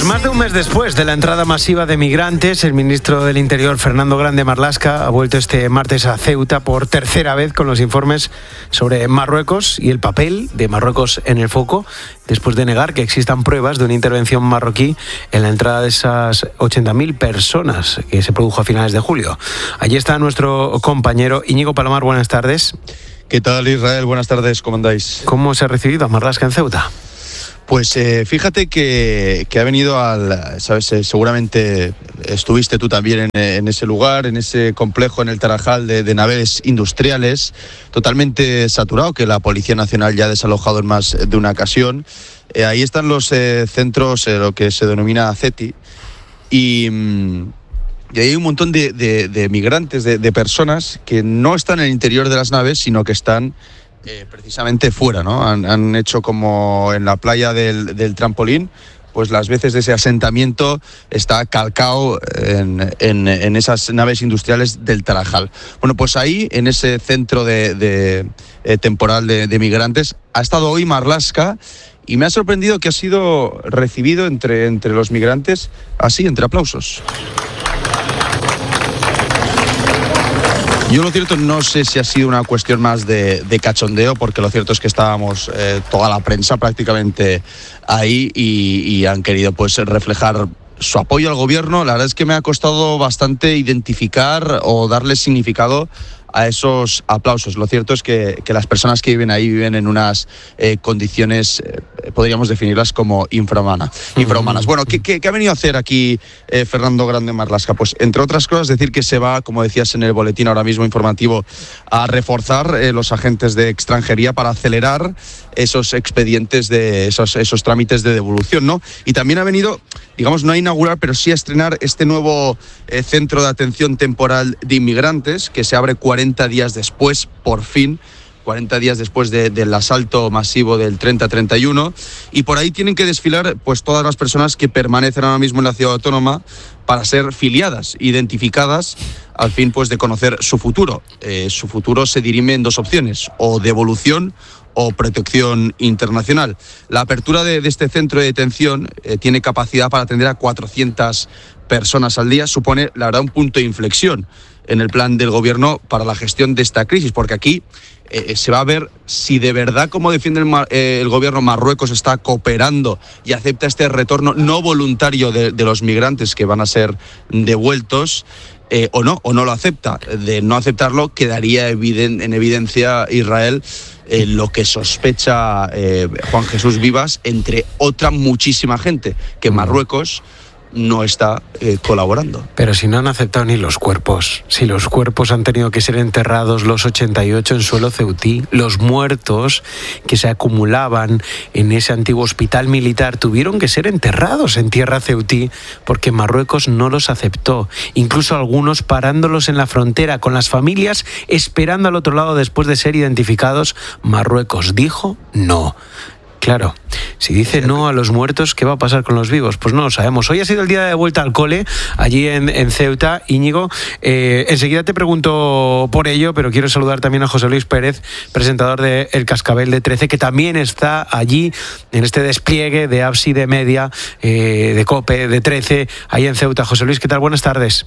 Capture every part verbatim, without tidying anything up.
Pues más de un mes después de la entrada masiva de migrantes, el ministro del Interior, Fernando Grande Marlaska, ha vuelto este martes a Ceuta por tercera vez con los informes sobre Marruecos y el papel de Marruecos en el foco, después de negar que existan pruebas de una intervención marroquí en la entrada de esas ochenta mil personas que se produjo a finales de julio. Allí está nuestro compañero Íñigo Palomar. Buenas tardes. ¿Qué tal, Israel? Buenas tardes, ¿cómo andáis? ¿Cómo se ha recibido a Marlaska en Ceuta? Pues eh, fíjate que, que ha venido al, sabes, eh, seguramente estuviste tú también en, en ese lugar, en ese complejo, en el Tarajal de, de naves industriales, totalmente saturado, que la Policía Nacional ya ha desalojado en más de una ocasión. Eh, ahí están los eh, centros, eh, lo que se denomina CETI, y, y hay un montón de, de, de migrantes, de, de personas que no están en el interior de las naves, sino que están Eh, precisamente fuera, ¿no? Han, han hecho como en la playa del, del trampolín, pues las veces de ese asentamiento está calcado en, en, en esas naves industriales del Tarajal. Bueno, pues ahí, en ese centro de, de, eh, temporal de, de migrantes, ha estado hoy Marlaska y me ha sorprendido que ha sido recibido entre, entre los migrantes así, entre aplausos. Yo lo cierto, no sé si ha sido una cuestión más de, de cachondeo, porque lo cierto es que estábamos eh, toda la prensa prácticamente ahí y, y han querido pues reflejar su apoyo al gobierno. La verdad es que me ha costado bastante identificar o darle significado a esos aplausos. Lo cierto es que, que las personas que viven ahí viven en unas eh, condiciones, eh, podríamos definirlas como infrahumana, infrahumanas. Bueno, ¿qué, qué, qué ha venido a hacer aquí eh, Fernando Grande Marlaska? Pues, entre otras cosas, decir que se va, como decías en el boletín ahora mismo informativo, a reforzar eh, los agentes de extranjería para acelerar esos expedientes, de esos, esos trámites de devolución, ¿no? Y también ha venido, digamos, no a inaugurar, pero sí a estrenar este nuevo eh, centro de atención temporal de inmigrantes, que se abre cuarenta días después, por fin, cuarenta días después de, del asalto masivo del treinta treinta y uno, y por ahí tienen que desfilar pues todas las personas que permanecen ahora mismo en la ciudad autónoma para ser filiadas, identificadas, al fin pues de conocer su futuro. Eh, su futuro se dirime en dos opciones, o devolución o protección internacional. La apertura de, de este centro de detención eh, tiene capacidad para atender a cuatrocientas personas al día. Supone, la verdad, un punto de inflexión en el plan del gobierno para la gestión de esta crisis, porque aquí eh, se va a ver si de verdad, como defiende el, eh, el gobierno, Marruecos está cooperando y acepta este retorno no voluntario de, de los migrantes que van a ser devueltos, eh, o no, o no lo acepta. De no aceptarlo, quedaría eviden- en evidencia Israel eh, lo que sospecha eh, Juan Jesús Vivas, entre otra muchísima gente, que Marruecos no está eh, colaborando. Pero si no han aceptado ni los cuerpos, si los cuerpos han tenido que ser enterrados, los ochenta y ocho en suelo ceutí, los muertos que se acumulaban en ese antiguo hospital militar tuvieron que ser enterrados en tierra ceutí porque Marruecos no los aceptó, incluso algunos parándolos en la frontera con las familias esperando al otro lado después de ser identificados. Marruecos dijo no. Claro, si dice no a los muertos, ¿qué va a pasar con los vivos? Pues no lo sabemos. Hoy ha sido el día de vuelta al cole, allí en, en Ceuta. Íñigo, eh, enseguida te pregunto por ello, pero quiero saludar también a José Luis Pérez, presentador de El Cascabel de trece, que también está allí en este despliegue de Ábside Media, eh, de COPE, de trece, ahí en Ceuta. José Luis, ¿qué tal? Buenas tardes.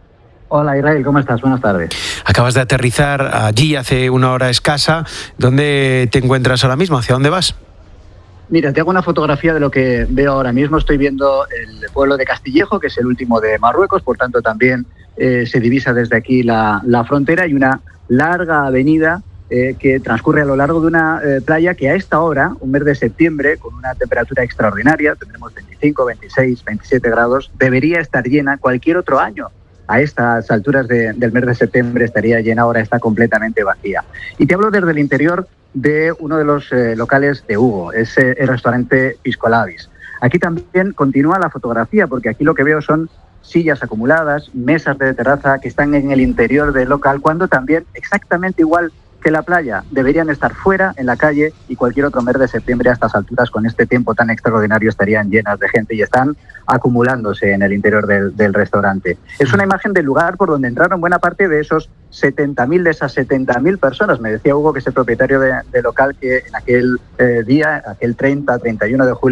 Hola Israel, ¿cómo estás? Buenas tardes. Acabas de aterrizar allí hace una hora escasa. ¿Dónde te encuentras ahora mismo? ¿Hacia dónde vas? Mira, te hago una fotografía de lo que veo ahora mismo. Estoy viendo el pueblo de Castillejo, que es el último de Marruecos, por tanto también eh, se divisa desde aquí la, la frontera, y una larga avenida eh, que transcurre a lo largo de una eh, playa que a esta hora, un mes de septiembre, con una temperatura extraordinaria, tendremos veinticinco, veintiséis, veintisiete grados, debería estar llena cualquier otro año. A estas alturas de, del mes de septiembre estaría llena, ahora está completamente vacía. Y te hablo desde el interior de uno de los eh, locales de Hugo, es eh, el restaurante Pisco Labis. Aquí también continúa la fotografía, porque aquí lo que veo son sillas acumuladas, mesas de terraza que están en el interior del local, cuando también, exactamente igual que la playa, deberían estar fuera, en la calle, y cualquier otro mes de septiembre a estas alturas, con este tiempo tan extraordinario, estarían llenas de gente y están acumulándose en el interior del, del restaurante. Es una imagen del lugar por donde entraron buena parte de esos setenta mil, de esas setenta mil personas. Me decía Hugo, que es el propietario de, de local, que en aquel eh, día, aquel treinta, treinta y uno de julio,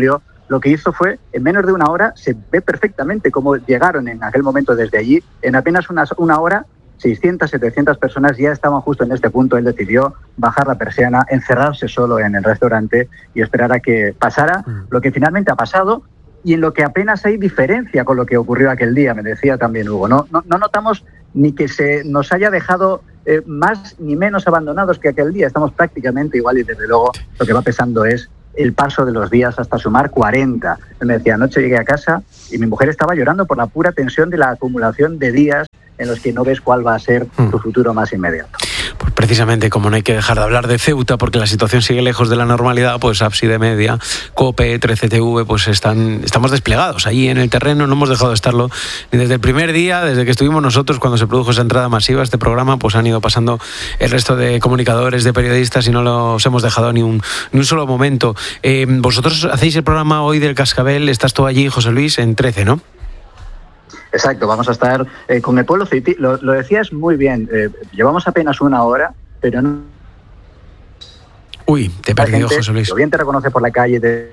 lo que hizo fue, en menos de una hora, se ve perfectamente cómo llegaron en aquel momento desde allí. En apenas una, una hora, seiscientas, setecientas personas ya estaban justo en este punto. Él decidió bajar la persiana, encerrarse solo en el restaurante y esperar a que pasara lo que finalmente ha pasado, y en lo que apenas hay diferencia con lo que ocurrió aquel día, me decía también Hugo. No, no, no notamos ni que se nos haya dejado eh, más ni menos abandonados que aquel día. Estamos prácticamente igual, y desde luego lo que va pesando es el paso de los días hasta sumar cuarenta. Él me decía, anoche llegué a casa y mi mujer estaba llorando por la pura tensión de la acumulación de días en los que no ves cuál va a ser tu futuro más inmediato. Pues precisamente, como no hay que dejar de hablar de Ceuta porque la situación sigue lejos de la normalidad, pues Ábside Media, COPE, trece T V, pues están, estamos desplegados allí en el terreno. No hemos dejado de estarlo ni desde el primer día, desde que estuvimos nosotros cuando se produjo esa entrada masiva a este programa, pues han ido pasando el resto de comunicadores, de periodistas, y no los hemos dejado ni un, ni un solo momento. Eh, vosotros hacéis el programa hoy del Cascabel, estás tú allí, José Luis, en trece, ¿no? Exacto, vamos a estar eh, con el pueblo ceutí. Lo, lo decías muy bien, eh, llevamos apenas una hora, pero no... Uy, te he perdido, José Luis. O bien te reconoce por la calle de...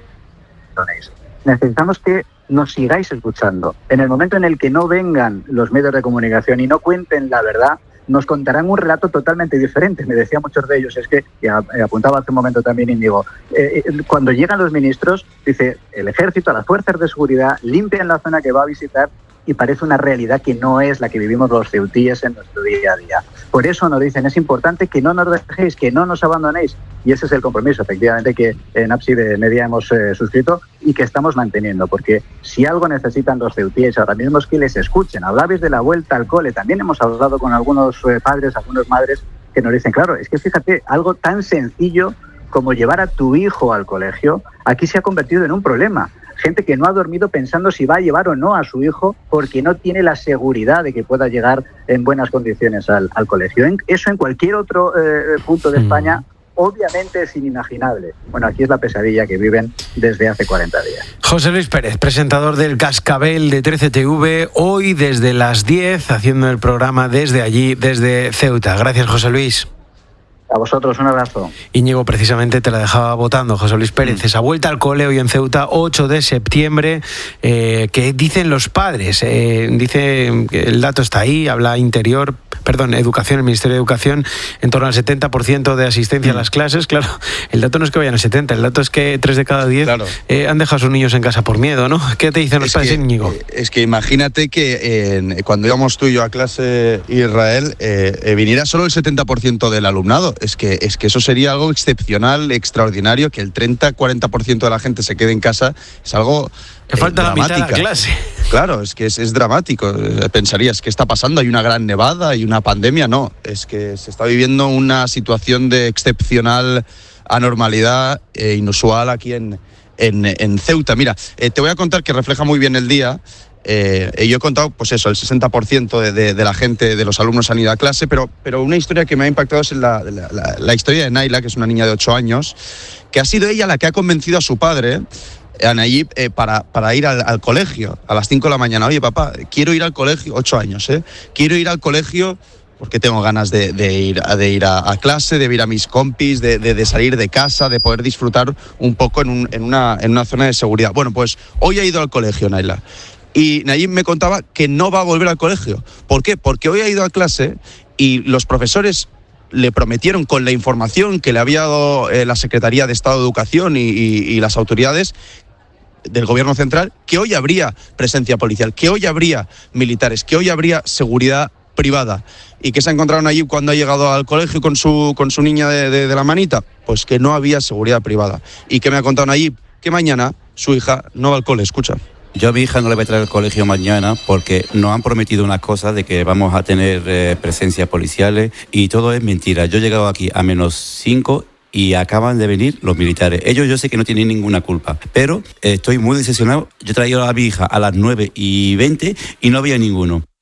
Necesitamos que nos sigáis escuchando. En el momento en el que no vengan los medios de comunicación y no cuenten la verdad, nos contarán un relato totalmente diferente. Me decía muchos de ellos, es que, y apuntaba hace un momento también Íñigo, eh, cuando llegan los ministros, dice, el ejército, las fuerzas de seguridad limpian la zona que va a visitar, y parece una realidad que no es la que vivimos los ceutíes en nuestro día a día. Por eso nos dicen, es importante que no nos dejéis, que no nos abandonéis, y ese es el compromiso, efectivamente, que en Ábside Media hemos eh, suscrito y que estamos manteniendo, porque si algo necesitan los ceutíes ahora mismo es que les escuchen. Hablabais de la vuelta al cole, también hemos hablado con algunos eh, padres, algunas madres, que nos dicen, claro, es que fíjate, algo tan sencillo como llevar a tu hijo al colegio, aquí se ha convertido en un problema. Gente que no ha dormido pensando si va a llevar o no a su hijo porque no tiene la seguridad de que pueda llegar en buenas condiciones al, al colegio. En, eso en cualquier otro eh, punto de España obviamente es inimaginable. Bueno, aquí es la pesadilla que viven desde hace cuarenta días. José Luis Pérez, presentador del Cascabel de trece T V, hoy desde las diez haciendo el programa desde allí, desde Ceuta. Gracias, José Luis. A vosotros, un abrazo. Íñigo, precisamente te la dejaba votando, José Luis Pérez. Esa vuelta al cole hoy en Ceuta, ocho de septiembre. Eh, ¿Qué dicen los padres? Eh, dice que el dato está ahí, habla Interior, perdón, Educación, el Ministerio de Educación, en torno al setenta por ciento de asistencia mm. a las clases. Claro, el dato no es que vayan al setenta, el dato es que tres de cada diez claro. eh, han dejado a sus niños en casa por miedo, ¿no? ¿Qué te dicen los es padres, que, Íñigo? Es que imagínate que eh, cuando íbamos tú y yo a clase, Israel, eh, eh, viniera solo el setenta por ciento del alumnado. Es que, es que eso sería algo excepcional, extraordinario, que el treinta a cuarenta por ciento de la gente se quede en casa, es algo que falta eh, la mitad de la clase. Claro, es que es, es dramático. Pensarías, ¿qué está pasando? ¿Hay una gran nevada? ¿Hay una pandemia? No, es que se está viviendo una situación de excepcional anormalidad e inusual aquí en, en, en Ceuta. Mira, eh, te voy a contar que refleja muy bien el día. Eh, yo he contado, pues eso, el sesenta por ciento de, de, de la gente, de los alumnos han ido a clase, pero, pero una historia que me ha impactado es la, la, la, la historia de Naila, que es una niña de ocho años, que ha sido ella la que ha convencido a su padre, a Nayib, eh, para, para ir al, al colegio a las cinco de la mañana. Oye, papá, quiero ir al colegio, ocho años, ¿eh? Quiero ir al colegio porque tengo ganas de, de ir, de ir a, a clase, de ir a mis compis, de, de, de salir de casa, de poder disfrutar un poco en, un, en, una, en una zona de seguridad. Bueno, pues hoy ha ido al colegio, Naila. Y Nayib me contaba que no va a volver al colegio. ¿Por qué? Porque hoy ha ido a clase y los profesores le prometieron, con la información que le había dado eh, la Secretaría de Estado de Educación y, y, y las autoridades del Gobierno Central, que hoy habría presencia policial, que hoy habría militares, que hoy habría seguridad privada. ¿Y qué se ha encontrado Nayib cuando ha llegado al colegio con su, con su niña de, de, de la manita? Pues que no había seguridad privada. ¿Y qué me ha contado Nayib? Que mañana su hija no va al cole, escucha. Yo a mi hija no le voy a traer al colegio mañana porque nos han prometido una cosa de que vamos a tener eh, presencias policiales y todo es mentira. Yo he llegado aquí a menos cinco y acaban de venir los militares. Ellos yo sé que no tienen ninguna culpa, pero eh, estoy muy decepcionado. Yo he traído a mi hija a las nueve y veinte y no había ninguno.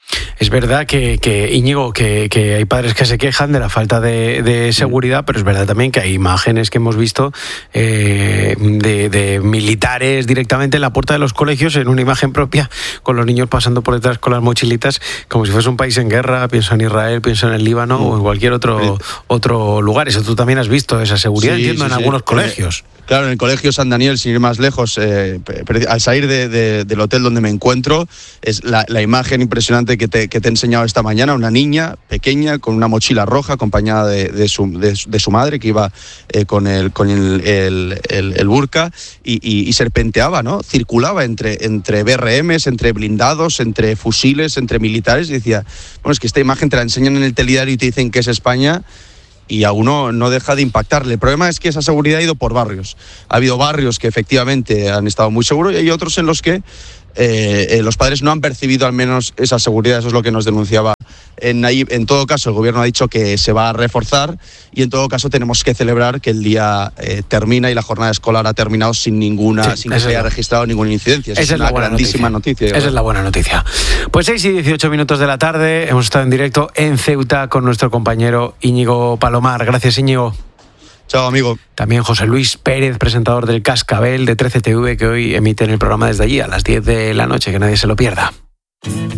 Es verdad que, que Íñigo, que, que hay padres que se quejan de la falta de, de seguridad, pero es verdad también que hay imágenes que hemos visto eh, de, de militares directamente en la puerta de los colegios, en una imagen propia, con los niños pasando por detrás con las mochilitas, como si fuese un país en guerra. Pienso en Israel, pienso en el Líbano mm. o en cualquier otro, otro lugar. Eso tú también has visto, esa seguridad, sí, entiendo, sí, en sí. algunos colegios. Claro, en el Colegio San Daniel, sin ir más lejos, eh, al salir de, de, del hotel donde me encuentro, es la, la imagen impresionante que te, que te he enseñado esta mañana, una niña pequeña con una mochila roja acompañada de, de, su, de, de su madre, que iba eh, con el, con el, el, el, el burka y, y, y serpenteaba, ¿no? Circulaba entre, entre B R Ms, entre blindados, entre fusiles, entre militares, y decía, bueno, es que esta imagen te la enseñan en el telediario y te dicen que es España, y a uno no deja de impactarle. El problema es que esa seguridad ha ido por barrios. Ha habido barrios que efectivamente han estado muy seguros y hay otros en los que eh, eh, los padres no han percibido al menos esa seguridad. Eso es lo que nos denunciaba en Nayib. En todo caso, el gobierno ha dicho que se va a reforzar y en todo caso tenemos que celebrar que el día eh, termina y la jornada escolar ha terminado sin ninguna, sí, sin que se haya la... registrado ninguna incidencia. Esa, esa es, es una la grandísima noticia. noticia esa es la buena noticia. Pues seis y dieciocho minutos de la tarde, hemos estado en directo en Ceuta con nuestro compañero Íñigo Palomar. Gracias, Íñigo. Chao, amigo. También José Luis Pérez, presentador del Cascabel de trece T V, que hoy emite en el programa desde allí a las diez de la noche, que nadie se lo pierda.